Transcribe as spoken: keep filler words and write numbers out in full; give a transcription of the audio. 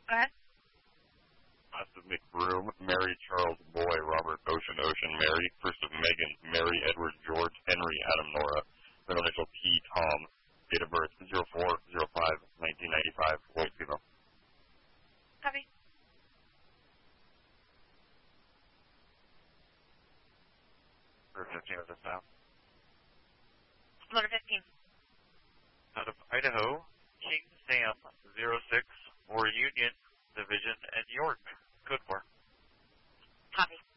Go ahead. Last of McBroom, Mary Charles Boy, Robert Ocean Ocean Mary. First of Megan, Mary Edward George Henry Adam Nora. Middle initial T Tom. Date of birth zero four zero five nineteen ninety-five. White female. Copy. Motor fifteen with us now. Motor fifteen. Out of Idaho, King Sam zero six or Union Division and York. Code four. Copy.